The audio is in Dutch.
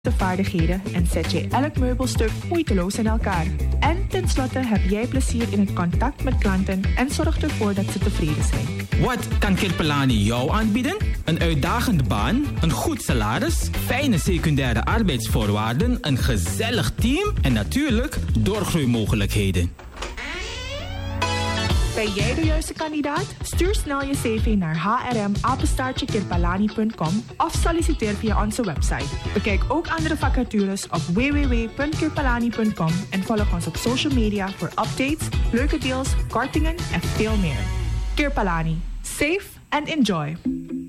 vaardigheden en zet je elk meubelstuk moeiteloos in elkaar. En tenslotte heb jij plezier in het contact met klanten en zorgt ervoor dat ze tevreden zijn. Wat kan Kirpelani jou aanbieden? Een uitdagende baan, een goed salaris, fijne secundaire arbeidsvoorwaarden, een gezellig team en natuurlijk doorgroeimogelijkheden. Ben jij de juiste kandidaat? Stuur snel je cv naar hrm@kirpalani.com of solliciteer via onze website. Bekijk ook andere vacatures op www.kirpalani.com en volg ons op social media voor updates, leuke deals, kortingen en veel meer. Kirpalani. Save and enjoy.